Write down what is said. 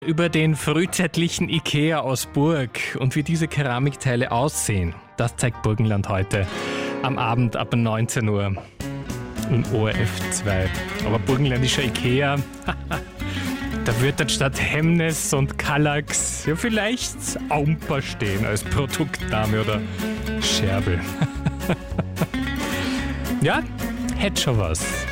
Über den frühzeitlichen Ikea aus Burg und wie diese Keramikteile aussehen, das zeigt Burgenland heute am Abend ab 19 Uhr im ORF 2. Aber burgenländischer Ikea, da wird dann statt Hemnes und Kallax ja vielleicht Aumper stehen als Produktname oder Scherbel. Ja, hätte schon was.